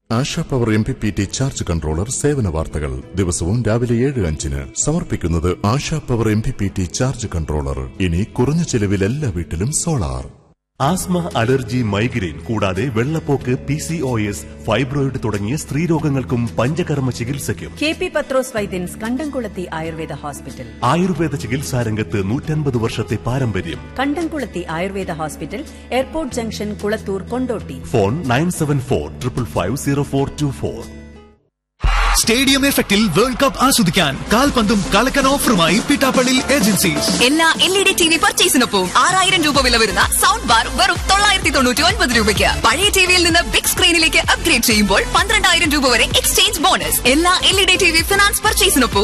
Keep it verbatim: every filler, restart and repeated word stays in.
ASHA power M P P T charge controller സേവന വാർത്തകൾ ദിവസവും രാവിലെ ഏഴ് അഞ്ചിന് സമർപ്പിക്കുന്നത് ASHA power M P P T charge controller. ഇനി കുറഞ്ഞ ചെലവിൽ എല്ലാ വീട്ടിലും സോളാർ. ആസ്മ, അലർജി, മൈഗ്രെയിൻ കൂടാതെ വെള്ളപ്പോക്ക്, P C O S, fibroid തുടങ്ങിയ സ്ത്രീരോഗങ്ങൾക്കും പഞ്ചകർമ്മ ചികിത്സയ്ക്കും കെ പി പത്രോസ് വൈദ്യൻസ് കണ്ടംകുളത്തി ആയുർവേദ ഹോസ്പിറ്റൽ. ആയുർവേദ ചികിത്സാ രംഗത്ത് നൂറ്റൻപത് വർഷത്തെ പാരമ്പര്യം. കണ്ടംകുളത്തി Ayurveda hospital, airport junction, Kulathur, Kondotty. Phone nine seven four triple five zero four to four. Stadium എഫക്റ്റിൽ വേൾഡ് കപ്പ് ആസ്വദിക്കാൻ കാൽപന്തും കളക്കൻ ഓഫറുമായി പിട്ടാപ്പള്ളി ഏജൻസീസ്. എല്ലാ L E D T V പർച്ചേസിനൊപ്പം ആറായിരം രൂപ വില വരുന്ന സൗണ്ട് ബാർ വെറും തൊള്ളായിരത്തി തൊണ്ണൂറ്റി ഒൻപത് രൂപയ്ക്ക്. പഴയ ടിവിയിൽ നിന്ന് ബിഗ് സ്ക്രീനിലേക്ക് അപ്ഗ്രേഡ് ചെയ്യുമ്പോൾ പന്ത്രണ്ടായിരം രൂപ വരെ എക്സ്ചേഞ്ച് ബോണസ്. എല്ലാ L E D T V finance പർച്ചേസിനൊപ്പം